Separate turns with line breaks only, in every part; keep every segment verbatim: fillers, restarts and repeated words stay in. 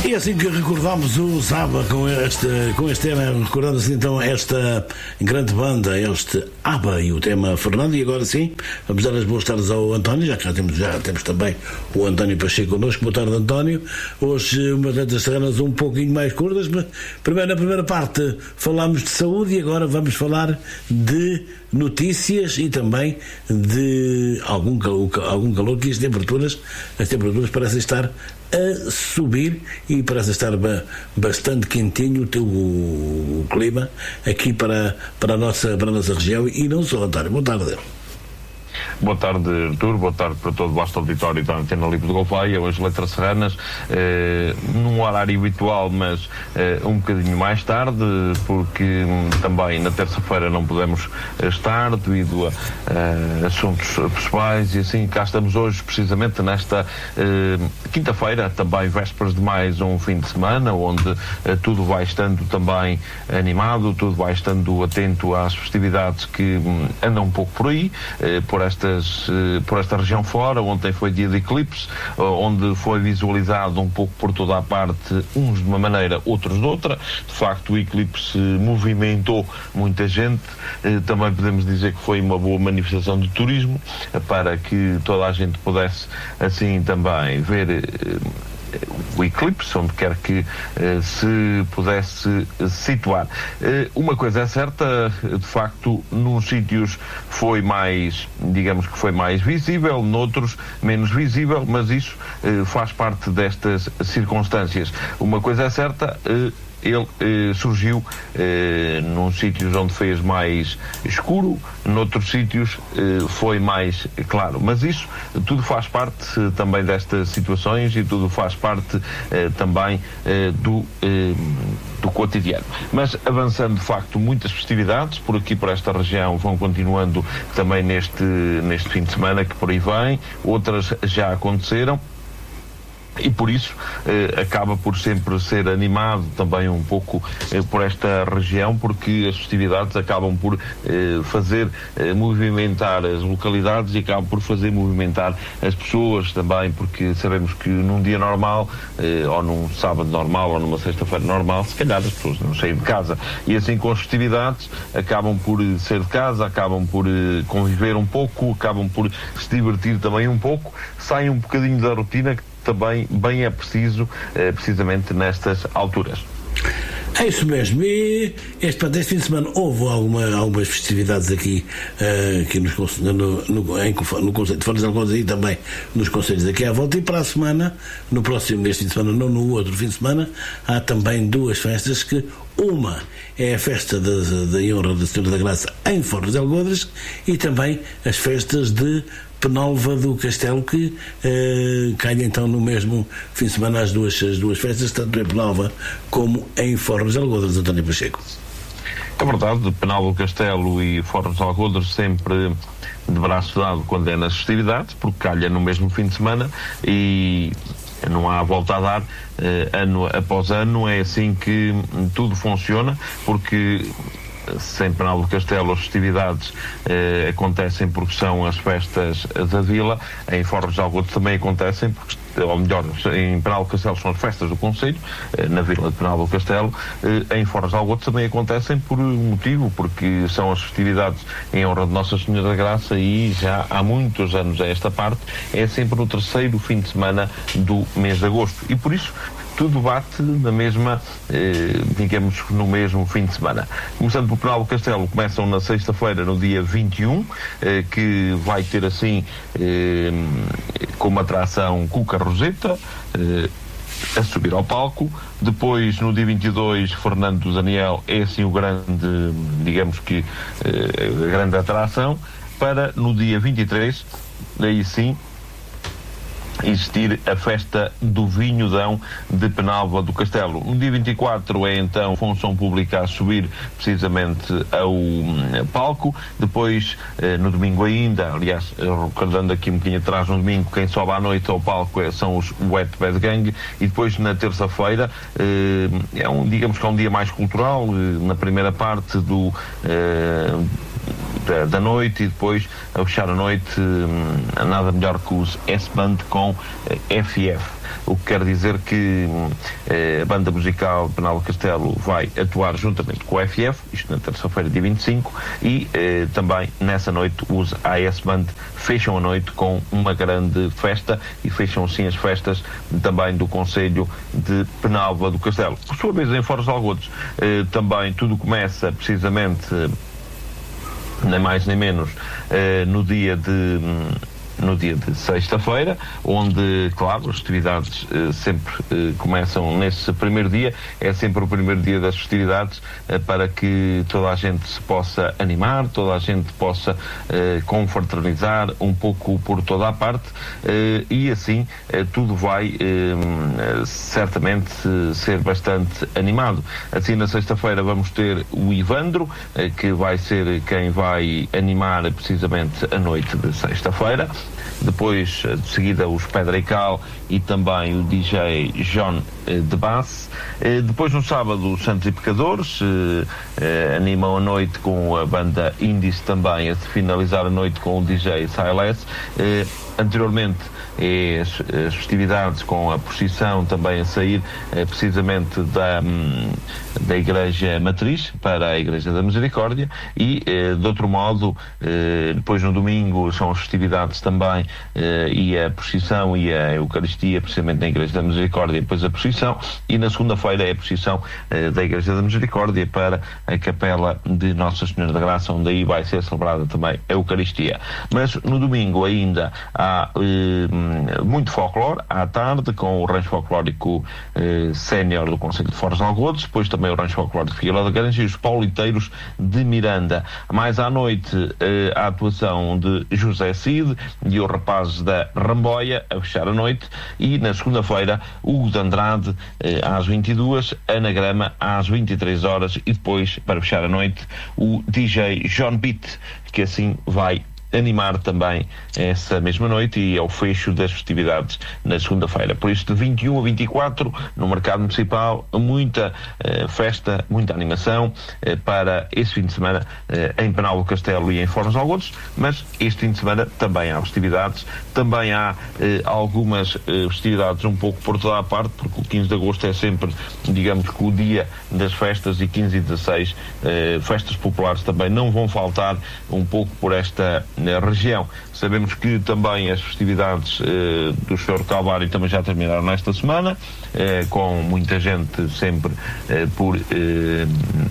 E assim que recordamos o ABBA com este, com este tema, recordamos então esta grande banda, este ABBA e o tema Fernando. E agora sim, vamos dar as boas tardes ao António, já que já temos, já temos também o António Pacheco connosco. Boa tarde, António. Hoje umas letras terrenas um pouquinho mais curtas, mas primeiro, na primeira parte falámos de saúde e agora vamos falar de notícias e também de algum calor, algum calor que as temperaturas, as temperaturas parecem estar a subir e parece estar bastante quentinho o teu o clima aqui para, para, a nossa, para a nossa região e não só, António. Boa tarde.
Boa tarde, Artur, boa tarde para todo o vasto auditório da Antena Livre de Golfaia. Hoje Letras Serranas, eh, num horário habitual, mas eh, um bocadinho mais tarde, porque hum, também na terça-feira não podemos estar devido a eh, assuntos pessoais, e assim cá estamos hoje precisamente nesta eh, quinta-feira, também vésperas de mais um fim de semana, onde eh, tudo vai estando também animado, tudo vai estando atento às festividades que hum, andam um pouco por aí, eh, por esta por esta região fora. Ontem foi dia de eclipse, onde foi visualizado um pouco por toda a parte, uns de uma maneira, outros de outra. De facto, o eclipse movimentou muita gente. Também podemos dizer que foi uma boa manifestação de turismo, para que toda a gente pudesse assim também ver o eclipse, onde quer que eh, se pudesse situar. Eh, uma coisa é certa, de facto, nos sítios foi mais, digamos que foi mais visível, noutros menos visível, mas isso eh, faz parte destas circunstâncias. Uma coisa é certa, eh, ele eh, surgiu eh, num sítios onde fez mais escuro, noutros sítios eh, foi mais claro. Mas isso tudo faz parte eh, também destas situações e tudo faz parte eh, também eh, do, eh, do cotidiano. Mas avançando, de facto, muitas festividades por aqui, por esta região, vão continuando também neste, neste fim de semana que por aí vem. Outras já aconteceram. E por isso eh, acaba por sempre ser animado também um pouco eh, por esta região, porque as festividades acabam por eh, fazer eh, movimentar as localidades e acabam por fazer movimentar as pessoas também, porque sabemos que num dia normal, eh, ou num sábado normal, ou numa sexta-feira normal, se calhar as pessoas não saem de casa. E assim com as festividades acabam por eh, sair de casa, acabam por eh, conviver um pouco, acabam por se divertir também um pouco, saem um bocadinho da rotina, que também bem é preciso, eh, precisamente nestas alturas.
É isso mesmo. E este, este fim de semana houve alguma, algumas festividades aqui, uh, aqui nos, no, no, em, no Conselho de Foros de Algoz e também nos conselhos aqui à volta. E para a semana, no próximo, neste fim de semana, não no outro fim de semana, há também duas festas que uma é a festa da honra da Senhora da Graça em Foros de Algodres e também as festas de Penalva do Castelo, que eh, caem então no mesmo fim de semana as duas, as duas festas, tanto em Penalva como em Foros de Algodres, António Pacheco.
É verdade, Penalva do Castelo e Foros de Algodres sempre de braço dado quando é nas festividades, porque calha no mesmo fim de semana e não há volta a dar, eh, ano após ano. É assim que tudo funciona, porque sem Penalva do Castelo as festividades eh, acontecem porque são as festas da vila. Em Foros de Algodres também acontecem porque, ou melhor, em Penalva do Castelo são as festas do Conselho, eh, na vila de Penalva do Castelo. Eh, em Foros de Algodres também acontecem por um motivo, porque são as festividades em honra de Nossa Senhora da Graça, e já há muitos anos a esta parte é sempre no terceiro fim de semana do mês de agosto, e por isso tudo bate na mesma, eh, digamos, no mesmo fim de semana. Começando por Penalva do Castelo, começam na sexta-feira, no dia vinte e um, eh, que vai ter assim, eh, como atração, Cuca Roseta, eh, a subir ao palco. Depois, no dia vinte e dois, Fernando Daniel é assim o grande, digamos que, eh, a grande atração, para no dia vinte e três, daí sim, existir a festa do Vinhodão de Penalva do Castelo. No dia vinte e quatro é então função pública a subir precisamente ao um, palco. Depois, eh, no domingo ainda, aliás, recordando aqui um bocadinho atrás, no domingo quem sobe à noite ao palco é, são os Wet Bad Gang. E depois na terça-feira eh, é um, digamos que é um dia mais cultural, eh, na primeira parte do eh, da, da noite, e depois a fechar a noite nada melhor que os S-Band com F F. O que quer dizer que eh, a banda musical Penal do Castelo vai atuar juntamente com o F F, isto na terça-feira, dia vinte e cinco, e eh, também nessa noite os A S Band fecham a noite com uma grande festa, e fecham sim as festas também do Conselho de Penalva do Castelo. Por sua vez, em Foros de Algodos, eh, também tudo começa precisamente, eh, nem mais nem menos, eh, no dia de... no dia de sexta-feira, onde, claro, as festividades eh, sempre eh, começam nesse primeiro dia. É sempre o primeiro dia das festividades, eh, para que toda a gente se possa animar, toda a gente possa eh, confraternizar um pouco por toda a parte, eh, e assim eh, tudo vai eh, certamente ser bastante animado. Assim, na sexta-feira vamos ter o Ivandro, eh, que vai ser quem vai animar precisamente a noite de sexta-feira. Depois, de seguida, os Pedra e Cal e também o D J John eh, de Bass. Eh, depois, no sábado, os Santos e Pecadores eh, eh, animam a noite com a banda Índice também, a finalizar a noite com o D J Silas. Eh, anteriormente, eh, as, as festividades com a procissão também a sair eh, precisamente da, hum, da Igreja Matriz para a Igreja da Misericórdia, e eh, de outro modo, eh, depois no domingo são as festividades também, eh, e a procissão e a Eucaristia precisamente na Igreja da Misericórdia, depois a procissão, e na segunda-feira é a procissão eh, da Igreja da Misericórdia para a Capela de Nossa Senhora da Graça, onde aí vai ser celebrada também a Eucaristia. Mas no domingo ainda há eh, muito folclore à tarde, com o rancho folclórico eh, sénior do Conselho de Foros de Algodos, depois também o rancho folclórico de Figueiró da Granja e os pauliteiros de Miranda. Mais à noite, eh, a atuação de José Cid e os rapazes da Ramboia a fechar a noite, e na segunda-feira Hugo de Andrade eh, às vinte e duas, Anagrama às vinte e três horas, e depois, para fechar a noite, o D J John Beat, que assim vai animar também essa mesma noite, e é o fecho das festividades na segunda-feira. Por isso, de vinte e um a vinte e quatro, no Mercado Municipal, muita eh, festa, muita animação eh, para esse fim de semana eh, em Penal do Castelo e em Foros de Algodos, mas este fim de semana também há festividades, também há eh, algumas eh, festividades um pouco por toda a parte, porque o quinze de agosto é sempre, digamos que o dia das festas, e quinze e dezasseis eh, festas populares também não vão faltar um pouco por esta na região. Sabemos que também as festividades eh, do senhor Calvário também já terminaram nesta semana, eh, com muita gente sempre eh, por eh,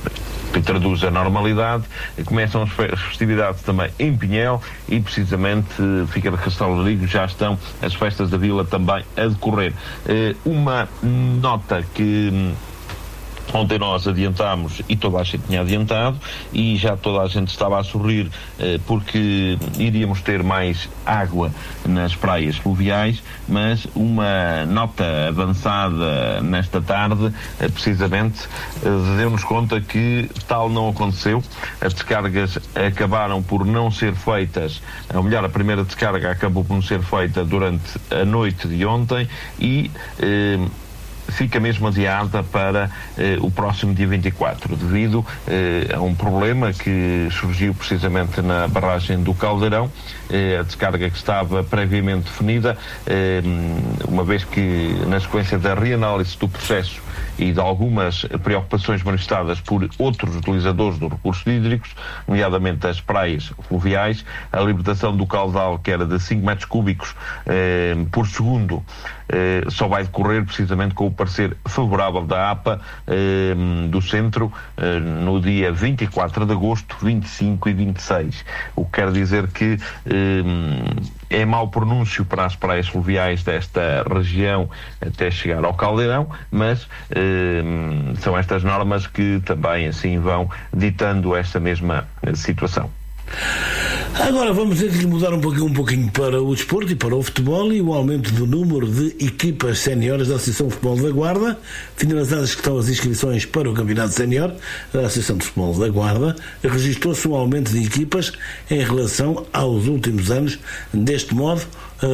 que traduz a normalidade. Começam as festividades também em Pinhel, e precisamente eh, fica de Castelo Rodrigo, já estão as festas da Vila também a decorrer. Eh, uma nota que ontem nós adiantámos, e toda a gente tinha adiantado, e já toda a gente estava a sorrir eh, porque iríamos ter mais água nas praias fluviais, mas uma nota avançada nesta tarde, eh, precisamente, eh, deu-nos conta que tal não aconteceu. As descargas acabaram por não ser feitas, ou melhor, a primeira descarga acabou por não ser feita durante a noite de ontem, e eh, fica mesmo adiada para eh, o próximo dia vinte e quatro, devido eh, a um problema que surgiu precisamente na barragem do Caldeirão. Eh, a descarga que estava previamente definida, eh, uma vez que, na sequência da reanálise do processo e de algumas preocupações manifestadas por outros utilizadores dos recursos hídricos, nomeadamente as praias fluviais, a libertação do caudal, que era de cinco metros cúbicos eh, por segundo, eh, só vai decorrer precisamente com o parecer favorável da A P A eh, do Centro eh, no dia vinte e quatro de agosto, vinte e cinco e vinte e seis. O que quer dizer que eh, é mau pronúncio para as praias fluviais desta região até chegar ao Caldeirão, mas eh, são estas normas que também assim vão ditando esta mesma situação.
Agora vamos ter que mudar um pouquinho, um pouquinho para o desporto e para o futebol, e o aumento do número de equipas séniores da Associação de Futebol da Guarda. Finalizadas que estão as inscrições para o Campeonato Sénior da Associação de Futebol da Guarda, registrou-se um aumento de equipas em relação aos últimos anos. Deste modo,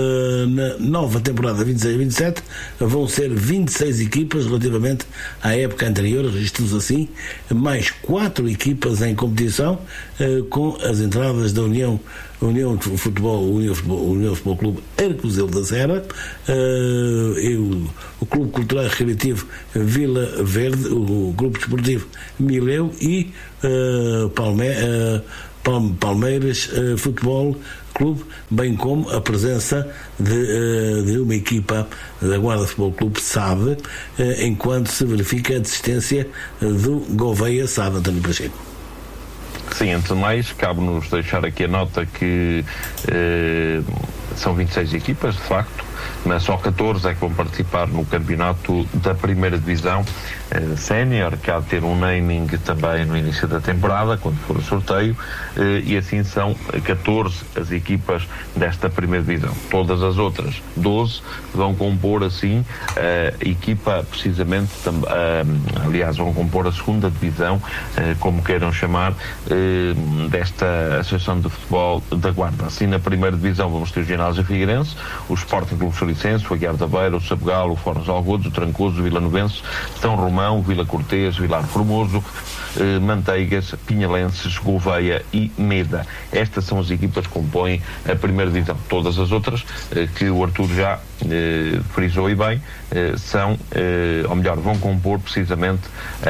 na nova temporada vinte e seis vinte e sete vão ser vinte e seis equipas relativamente à época anterior. Registrou-se assim mais quatro equipas em competição, com as entradas da União União de Futebol, União de Futebol, União de Futebol Clube Arcozelo da Serra, uh, e o, o Clube Cultural e Recreativo Vila Verde, o Clube Desportivo Mileu e uh, Palme, uh, Palme, Palmeiras uh, Futebol Clube, bem como a presença de, uh, de uma equipa da Guarda Futebol Clube SAD, uh, enquanto se verifica a desistência do Gouveia SAD. António Pacheco.
Sim, antes de mais, cabe-nos deixar aqui a nota que eh, são vinte e seis equipas, de facto, mas só catorze é que vão participar no campeonato da primeira divisão eh, sénior, que há de ter um naming também no início da temporada, quando for o sorteio, eh, e assim são catorze as equipas desta primeira divisão. Todas as outras doze vão compor assim a equipa, precisamente, eh, aliás, vão compor a segunda divisão, eh, como queiram chamar, eh, desta Associação de Futebol da Guarda. Assim, na primeira divisão vamos ter o Ginásio Figueirense, o Sporting Clube Soricense, o Aguiar da Beira, o Sabugal, o Fornos Algodos, o Trancoso, o Vila Novense, São Romão, Vila Cortês, Vilar Formoso, eh, Manteigas, Pinhalenses, Gouveia e Meda. Estas são as equipas que compõem a primeira divisão. Todas as outras, eh, que o Artur já eh, frisou e bem, eh, são, eh, ou melhor, vão compor precisamente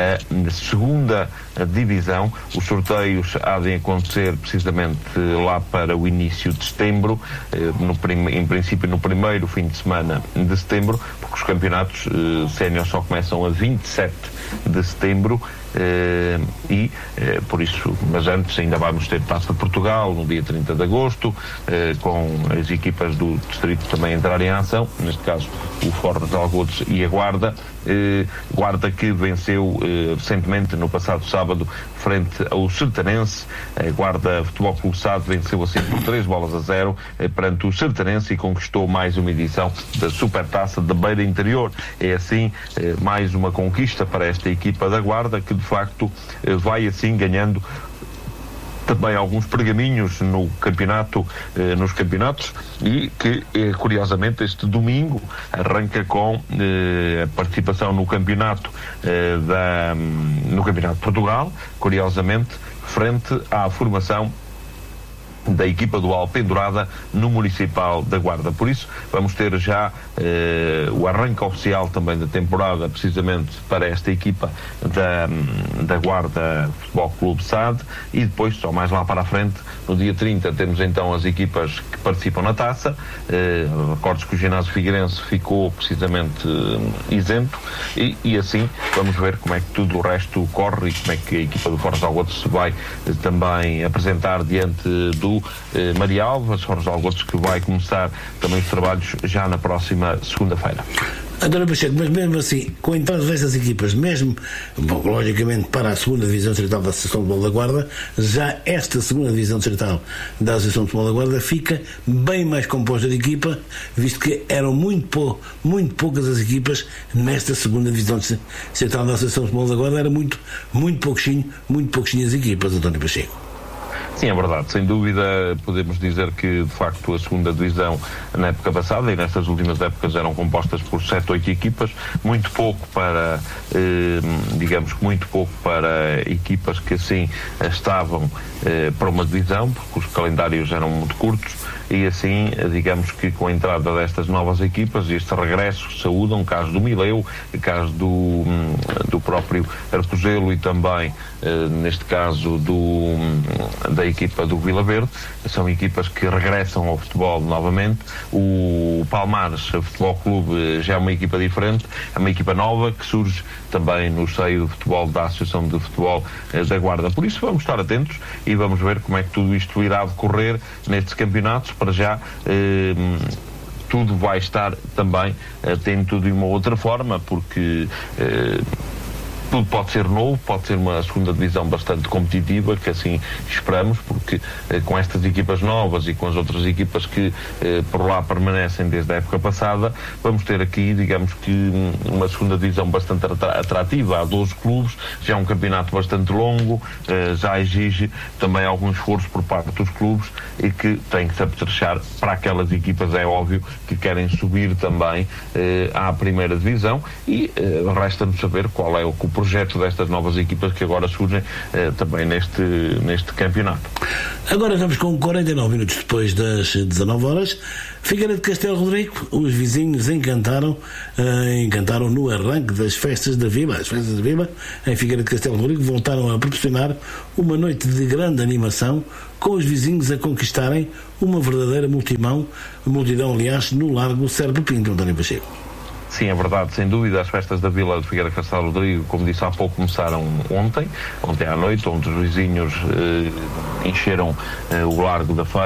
a segunda divisão. Os sorteios há de acontecer precisamente lá para o início de setembro, eh, no prim- em princípio no primeiro fim de semana de setembro, porque os campeonatos eh, sénior só começam a vinte e sete de setembro. Uh, e uh, por isso, mas antes ainda vamos ter Taça de Portugal no dia trinta de agosto, uh, com as equipas do distrito também entrarem em ação, neste caso o Fornos Algodos e a Guarda, uh, Guarda que venceu uh, recentemente no passado sábado frente ao Sertanense. A Guarda Futebol Clube SAD venceu assim por três bolas a zero uh, perante o Sertanense e conquistou mais uma edição da Supertaça da Beira Interior. É assim uh, mais uma conquista para esta equipa da Guarda, que de facto vai assim ganhando também alguns pergaminhos no campeonato, eh, nos campeonatos, e que eh, curiosamente este domingo arranca com eh, a participação no campeonato eh, da, no campeonato de Portugal, curiosamente frente à formação da equipa do Alpendurada no Municipal da Guarda. Por isso vamos ter já eh, o arranque oficial também da temporada, precisamente para esta equipa da, da Guarda Futebol Clube SAD, e depois, só mais lá para a frente, no dia trinta, temos então as equipas que participam na taça. Eh, recordes que o Ginásio Figueirense ficou precisamente eh, isento, e, e assim vamos ver como é que tudo o resto corre e como é que a equipa do Fornos Algodos se vai eh, também apresentar diante do eh, Marialva, Fornos Algodos, que vai começar também os trabalhos já na próxima segunda-feira.
António Pacheco, mas mesmo assim, com a entrada destas equipas, mesmo, bom, logicamente, para a segunda divisão distrital da Associação de Futebol da Guarda, já esta segunda divisão distrital da Associação de Futebol da Guarda fica bem mais composta de equipa, visto que eram muito, pou, muito poucas as equipas nesta segunda divisão distrital da Associação de Futebol da Guarda. Era muito, muito pouquinho, muito pouquinho as equipas, António Pacheco.
Sim, é verdade. Sem dúvida podemos dizer que, de facto, a segunda divisão na época passada e nestas últimas épocas eram compostas por sete, oito equipas, muito pouco para, eh, digamos que muito pouco para equipas que assim estavam eh, para uma divisão, porque os calendários eram muito curtos, e assim, digamos que com a entrada destas novas equipas, este regresso saúdam, caso do Mileu, caso do, do próprio Arcozelo e também, eh, neste caso, do, da equipa do Vila Verde, são equipas que regressam ao futebol novamente. O Palmares Futebol Clube já é uma equipa diferente, é uma equipa nova que surge também no seio do futebol da Associação de Futebol eh, da Guarda. Por isso vamos estar atentos e vamos ver como é que tudo isto irá decorrer nestes campeonatos. Para já eh, tudo vai estar também eh, tendo tudo de uma outra forma, porque eh, tudo pode ser novo, pode ser uma segunda divisão bastante competitiva, que assim esperamos, porque eh, com estas equipas novas e com as outras equipas que eh, por lá permanecem desde a época passada, vamos ter aqui, digamos que, uma segunda divisão bastante atrativa. Há doze clubes, já é um campeonato bastante longo, eh, já exige também algum esforço por parte dos clubes e que tem que se apetrechar para aquelas equipas, é óbvio, que querem subir também eh, à primeira divisão, e eh, resta-nos saber qual é o projeto destas novas equipas que agora surgem eh, também neste, neste campeonato.
Agora estamos com quarenta e nove minutos depois das dezanove horas. Figueira de Castelo Rodrigo, os vizinhos encantaram, uh, encantaram no arranque das festas da Viva. As festas da Viva em Figueira de Castelo Rodrigo voltaram a proporcionar uma noite de grande animação, com os vizinhos a conquistarem uma verdadeira multidão, multidão aliás, no Largo Sérgio Pinto, António Pacheco.
Sim, é verdade, sem dúvida. As festas da Vila de Figueira de Castelo Rodrigo, como disse há pouco, começaram ontem, ontem à noite, onde os vizinhos eh, encheram eh, o Largo da Feira.